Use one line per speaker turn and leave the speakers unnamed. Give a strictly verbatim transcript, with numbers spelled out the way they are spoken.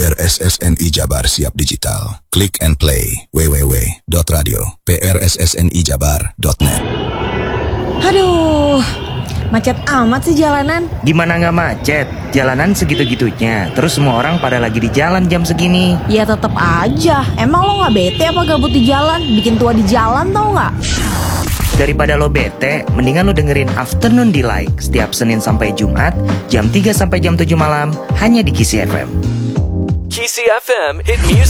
R S S N I Jabar siap digital. Click and play. w w w dot radio p r s s n i jabar dot net.
Aduh, macet amat sih jalanan.
Gimana nggak macet? Jalanan segitu-gitunya. Terus semua orang pada lagi di jalan jam segini.
Ya tetep aja. Emang lo nggak bete apa gabut di jalan? Bikin tua di jalan tau nggak?
Daripada lo bete, mendingan lo dengerin Afternoon Delight setiap Senin sampai Jumat jam tiga sampai jam tujuh malam hanya di Kisi F M.
Kisi F M, hit music.